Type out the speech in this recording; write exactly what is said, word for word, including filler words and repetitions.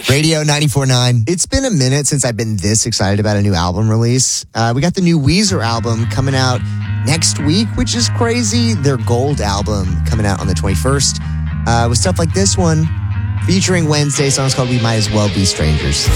Radio ninety-four point nine. It's been a minute since I've been this excited about a new album release. Uh, we got the new Weezer album coming out next week, which is crazy. Their Gold album coming out on the twenty-first. Uh, with stuff like this one, featuring Wednesday, songs called We Might As Well Be Strangers.